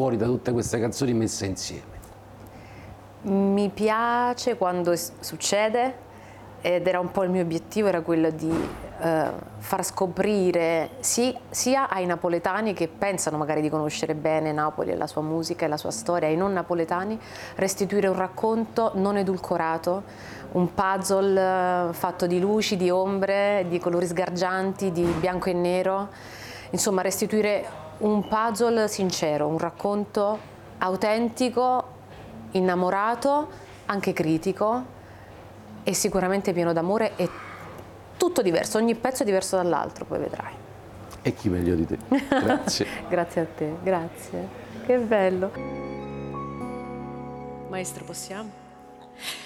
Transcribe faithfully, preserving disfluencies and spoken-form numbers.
fuori da tutte queste canzoni messe insieme? Mi piace quando succede, ed era un po' il mio obiettivo, era quello di eh, far scoprire sì, sia ai napoletani che pensano magari di conoscere bene Napoli e la sua musica e la sua storia, ai non napoletani, restituire un racconto non edulcorato, un puzzle fatto di luci, di ombre, di colori sgargianti, di bianco e nero, insomma restituire un puzzle sincero, un racconto autentico, innamorato, anche critico e sicuramente pieno d'amore e tutto diverso, ogni pezzo è diverso dall'altro, poi vedrai. E chi meglio di te. Grazie. Grazie a te, grazie. Che bello. Maestro, possiamo?